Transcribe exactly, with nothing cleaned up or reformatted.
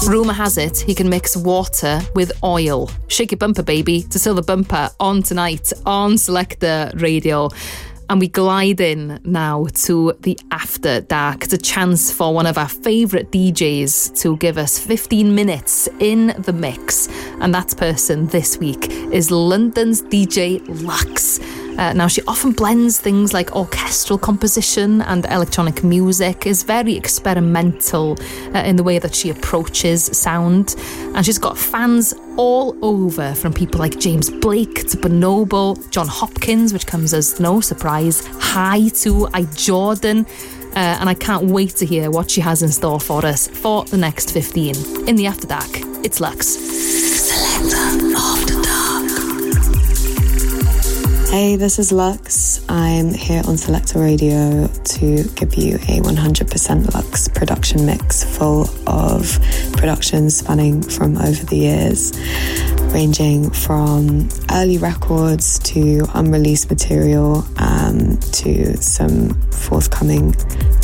Rumour has it he can mix water with oil. Shake your bumper, baby, to Silver Bumper on tonight on Selector Radio. And we glide in now to the After Dark. It's a chance for one of our favourite D Js to give us fifteen minutes in the mix. And that person this week is London's D J Lux. Uh, now, she often blends things like orchestral composition and electronic music, is very experimental uh, in the way that she approaches sound. And she's got fans all over, from people like James Blake to Bonobo, John Hopkins, which comes as no surprise, Hi to I Jordan. Uh, and I can't wait to hear what she has in store for us for the next fifteen. In the After Dark, it's Lux. Selector After Dark. Hey, this is Lux. I'm here on Selector Radio to give you a one hundred percent Lux production mix full of productions spanning from over the years, ranging from early records to unreleased material um, to some forthcoming